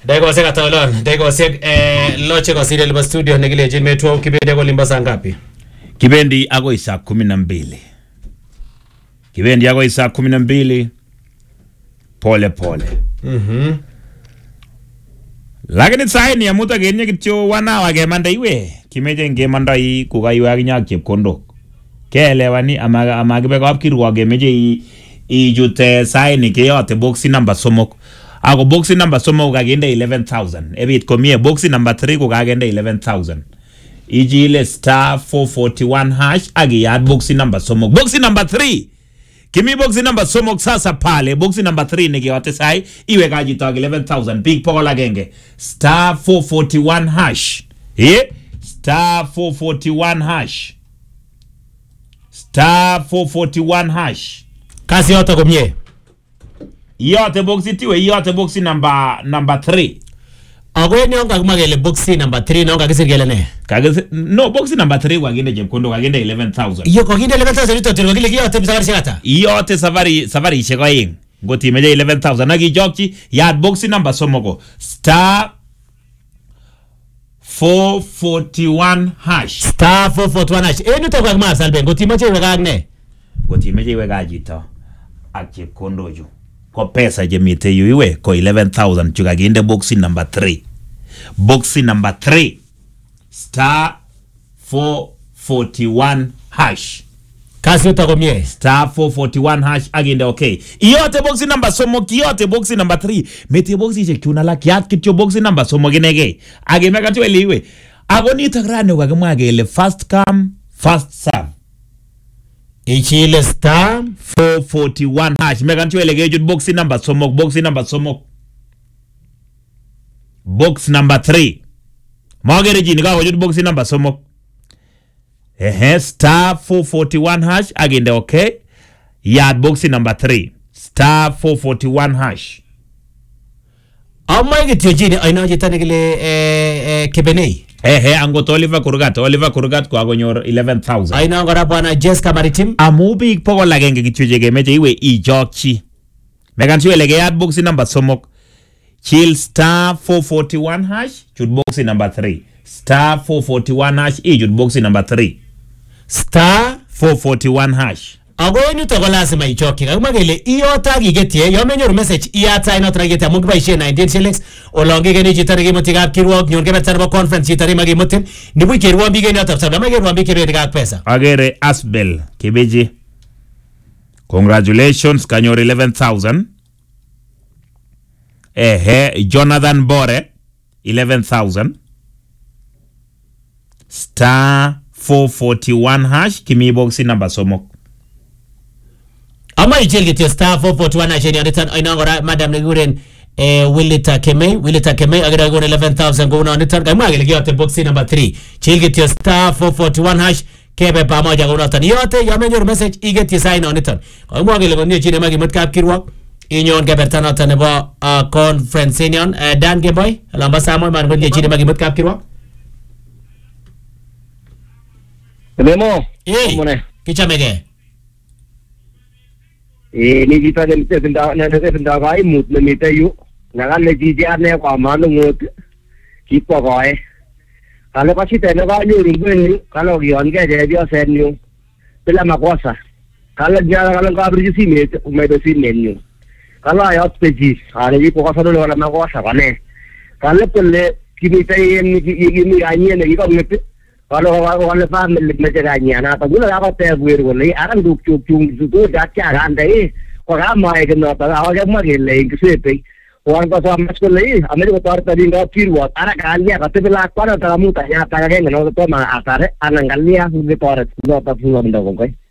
Dego seka tawlon, dego sek loche kwa siri liba studio negile jime tuwa kibendi ako limba sangapi? Kibendi ako isa 12. Kibendi ako isa 12. Pole pole. Lakini saini ya muta genye kityo wana wage manda iwe. Kimeje nge manda i kuka iwe aginyak chepkondok. Keelewani amagibe kwa kirwage meje i jute saini ke yote boxi number somok. Ako boxi number somok kagende 11,000. Ebit komie boxi number 3 kagende 11,000. Ijile star 441 hash agi yad boxi number somok. Boxi number 3. Kimi boxi number somok sasa pale. Boxi number 3 nige yote sai. Iwe kajitog 11,000. Big poko lagenge. Star 441 hash. Star 441 hash. Star 441 hash. Kasi yote kumye. Yote boxi tiwe yote boxi number 3. Agwe ni onga kumagele boxi number 3 na onga kisirgele ne. No boxi number 3 waginde jemkondo waginde 11,000. Iyo kaginde 11,000 ito tiro kile yote bisagari shikata. Yote safari isheko ing. Ngoti meje 11,000 nagi jokchi yad boxi number somoko star 441 hash. Star 441 hash. Enu to kwa kama salbe ngoti meje wegagne. Ngoti meje wegajito akjemkondo ju. Kwa pesa jemite yuiwe ko 11,000 chukaginde boxi number 3. Boxi number 3 star 441 hash. Kasi utakomye star 441 hash aginde okay. Iyote boxi number somo kiyote boxi number 3. Meti boxi je kuna la kiat kityo boxi number somo ginege. Age meka tu eliwe. Agoni tagrane wagamage ele first come first serve. Ichile star 441 hash. Meka tu elege jud boxi number somo boxi number somo. Box number 3. Magere jini ka jud boxi number somo. Star 441 hash aginde okay. Yard boxi number 3 star 441 hash. Amma gityo jini aina jitane gile kebenei. Angoto Oliver Kurgat kwa gonyor 11,000. Aina ngora bwana Jessica Maritim. Amubi poko lagenge gityo jege meje iwe ijokchi. Megan chwe lege yard boxi number somok. Chill star 441 hash chud boxi number 3. Star 441 hash jud boxi number 3. Star 441 hash. Agoni to lazima ichoki. Kama gele iyo tagi getie yo menyor message iyata ino tragete amugi ba ishe 19 shillings olonge gene jitare ge mutiga kirwok nyon ge betar ba conference jitare magi mutin nibu kirwa bi gene atap sabla magi rwa bi kebe ga pesa. Agere Asbel Kibeji. Congratulations kanyor 11,000. Jonathan Bore 11,000. Star 441 hash kimi boxi number somok. Ama ichel get star 441 hash ni return aina ngora madam neguren Willita Kemei agera go 11,000 go na return kama gele yote boxi number 3 chel get star 441 hash kebe pamoja go na yote yamenyor message iget sign on return kama gele go ni chine magi matkap kirwa inyon ke bertana tane ba conference inyon dan ge boy lamba samo man go ni chine magi matkap kirwa. Demo. Mone. Kicha mege. Ni kita nda gai mut na mita yu. Nagan le ji ne kwa manu ngot. Kipo gai. Kalau pasti tena ga yu ringben kalau gion ke je dia sen yu. Pela makosa. Kalau dia kalau ka beri si me medicine menu. Kalau ayat peji, ada ji pokosa dulu wala makosa kane. Kalau pelle kimita ini anya ne ga ngep. Kalau orang family macam ni, anak tu gula apa terbuat gula, orang duk cung itu dah cara anda orang mai kena tak, orang macam ni kesuai. Orang tu sama sekali, Amerika tu tadi enggak kira, anak kalian kata bila aku ada kamu tanya tanya kan, orang tu mana asal, anak kalian sudah tahu, sudah tahu semua benda kau.